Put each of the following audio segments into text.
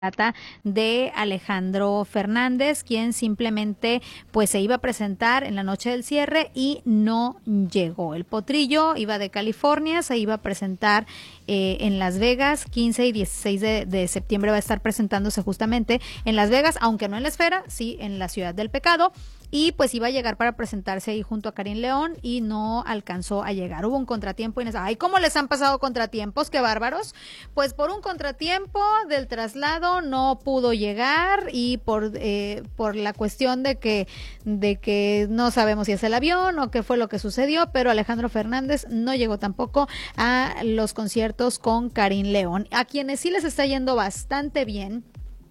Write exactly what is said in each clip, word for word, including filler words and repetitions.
trata de Alejandro Fernández, quien simplemente pues se iba a presentar en la noche del cierre y no llegó. El Potrillo iba de California, se iba a presentar eh, en Las Vegas, quince y dieciséis de, de septiembre va a estar presentándose justamente en Las Vegas, aunque no en la Esfera, sí en la Ciudad del Pecado. Y pues iba a llegar para presentarse ahí junto a Karin León y no alcanzó a llegar. Hubo un contratiempo y nos, ay, ¿cómo les han pasado contratiempos? ¡Qué bárbaros! Pues por un contratiempo del traslado no pudo llegar y por eh, por la cuestión de que de que no sabemos si es el avión o qué fue lo que sucedió, pero Alejandro Fernández no llegó tampoco a los conciertos con Karin León. A quienes sí les está yendo bastante bien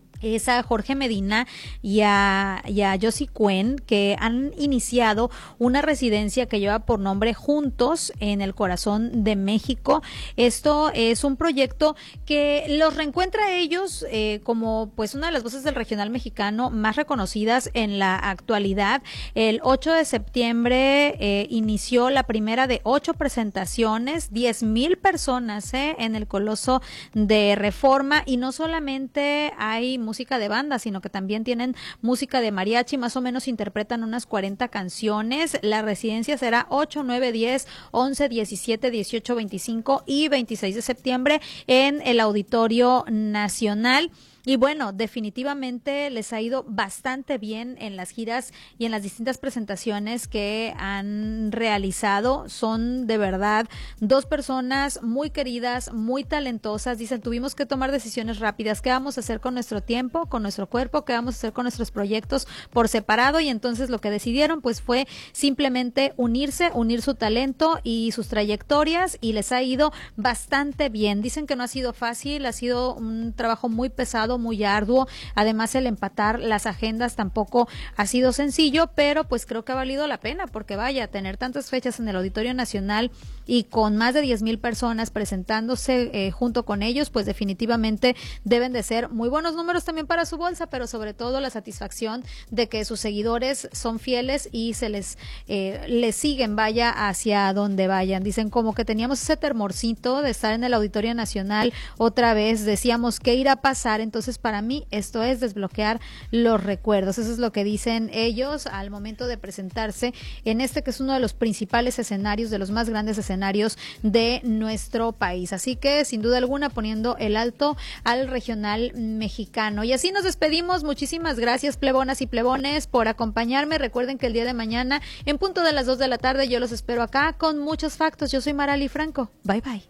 es a Jorge Medina y a, y a Josie Cuen, que han iniciado una residencia que lleva por nombre Juntos en el corazón de México. Esto es un proyecto que los reencuentra a ellos eh, como pues una de las voces del regional mexicano más reconocidas en la actualidad. El ocho de septiembre eh, inició la primera de ocho presentaciones, diez mil personas eh, en el Coloso de Reforma, y no solamente hay música de banda, sino que también tienen música de mariachi, más o menos interpretan unas cuarenta canciones. La residencia será ocho, nueve, diez, once, diecisiete, dieciocho, veinticinco y veintiséis de septiembre en el Auditorio Nacional. Y bueno, definitivamente les ha ido bastante bien en las giras y en las distintas presentaciones que han realizado. Son de verdad dos personas muy queridas, muy talentosas. Dicen, tuvimos que tomar decisiones rápidas. ¿Qué vamos a hacer con nuestro tiempo, con nuestro cuerpo? ¿Qué vamos a hacer con nuestros proyectos por separado? Y entonces lo que decidieron pues fue simplemente unirse, unir su talento y sus trayectorias, y les ha ido bastante bien. Dicen que no ha sido fácil, ha sido un trabajo muy pesado, muy arduo. Además, el empatar las agendas tampoco ha sido sencillo, pero pues creo que ha valido la pena, porque vaya, tener tantas fechas en el Auditorio Nacional y con más de diez mil personas presentándose eh, junto con ellos, pues definitivamente deben de ser muy buenos números también para su bolsa, pero sobre todo la satisfacción de que sus seguidores son fieles y se les eh, les siguen, vaya, hacia donde vayan. Dicen como que teníamos ese temorcito de estar en el Auditorio Nacional otra vez, decíamos qué irá a pasar. Entonces para mí esto es desbloquear los recuerdos. Eso es lo que dicen ellos al momento de presentarse en este que es uno de los principales escenarios, de los más grandes escenarios de nuestro país. Así que sin duda alguna poniendo el alto al regional mexicano. Y así nos despedimos. Muchísimas gracias, plebonas y plebones, por acompañarme. Recuerden que el día de mañana en punto de las dos de la tarde yo los espero acá con muchos factos. Yo soy Marali Franco. Bye bye.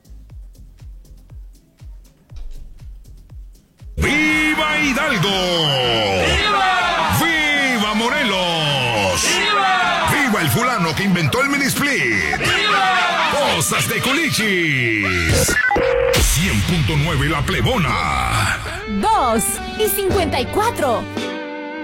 ¡Viva Hidalgo! ¡Viva! ¡Viva Morelos! ¡Viva! ¡Viva el fulano que inventó el mini split! ¡Viva! ¡Cosas de Culichis! cien punto nueve La Plebona. Dos y cincuenta y cuatro.